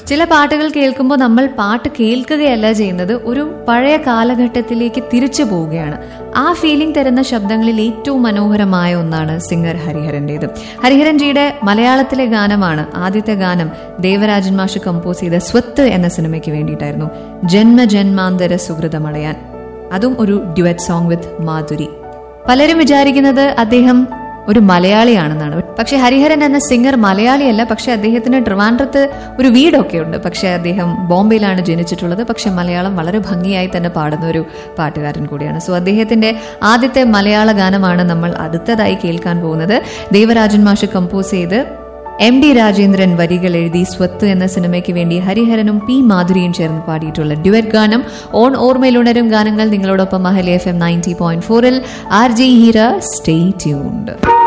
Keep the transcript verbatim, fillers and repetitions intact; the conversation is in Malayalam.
ചില പാട്ടുകൾ കേൾക്കുമ്പോൾ നമ്മൾ പാട്ട് കേൾക്കുകയല്ല ചെയ്യുന്നത്, ഒരു പഴയ കാലഘട്ടത്തിലേക്ക് തിരിച്ചു പോവുകയാണ്. ആ ഫീലിംഗ് തരുന്ന ശബ്ദങ്ങളിൽ ഏറ്റവും മനോഹരമായ ഒന്നാണ് സിംഗർ ഹരിഹരന്റേത്. ഹരിഹരൻ ജിയുടെ മലയാളത്തിലെ ഗാനമാണ് ആദ്യത്തെ ഗാനം ദേവരാജൻ മാഷ് കമ്പോസ് ചെയ്ത സ്വത്ത് എന്ന സിനിമയ്ക്ക് വേണ്ടിയിട്ടായിരുന്നു. ജന്മ ജന്മാന്തര സുഹൃതമടയാൻ, അതും ഒരു ഡ്യുവറ്റ് സോങ് വിത്ത് മാധുരി. പലരും വിചാരിക്കുന്നത് അദ്ദേഹം ഒരു മലയാളിയാണെന്നാണ്. പക്ഷെ ഹരിഹരൻ എന്ന സിംഗർ മലയാളിയല്ല. പക്ഷെ അദ്ദേഹത്തിന് ട്രിവാൻഡ്രത്ത് ഒരു വീടൊക്കെ ഉണ്ട്. പക്ഷെ അദ്ദേഹം ബോംബെയിലാണ് ജനിച്ചിട്ടുള്ളത്. പക്ഷെ മലയാളം വളരെ ഭംഗിയായി തന്നെ പാടുന്ന ഒരു പാട്ടുകാരൻ കൂടിയാണ്. സോ അദ്ദേഹത്തിന്റെ ആദ്യത്തെ മലയാള ഗാനമാണ് നമ്മൾ അടുത്തതായി കേൾക്കാൻ പോകുന്നത്. ദേവരാജൻ മാഷ് കമ്പോസ് ചെയ്ത് എം ഡി രാജേന്ദ്രൻ വരികൾ എഴുതി സ്വത്ത് എന്ന സിനിമയ്ക്ക് വേണ്ടി ഹരിഹരനും പി മാധുരിയും ചേർന്ന് പാടിയിട്ടുള്ള ഡ്യുവറ്റ് ഗാനം. ഓൺ ഓർമ്മയിലുണരും ഗാനങ്ങൾ നിങ്ങളോടൊപ്പം മഹലി എഫ് എം നയൻറ്റി പോയിന്റ് ഫോറിൽ R J Heera. Stay tuned.